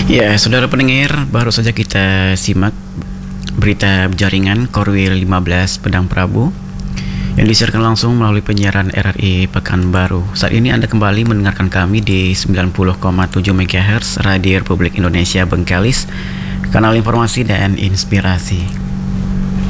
Ya, saudara pendengar, baru saja kita simak berita jaringan Korwil 15 Pedang Prabu yang disiarkan langsung melalui penyiaran RRI Pekanbaru. Saat ini Anda kembali mendengarkan kami di 90,7 MHz Radio Republik Indonesia Bengkalis, kanal informasi dan inspirasi.